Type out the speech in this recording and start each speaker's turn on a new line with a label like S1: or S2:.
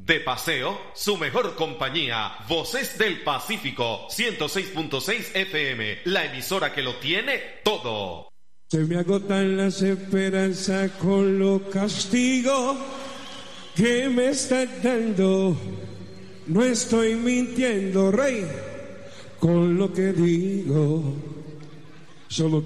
S1: De paseo, su mejor compañía. Voces del Pacífico, 106.6 FM, la emisora que lo tiene todo.
S2: Se me agotan las esperanzas con los castigos que me está dando. No estoy mintiendo, rey, con lo que digo. Solo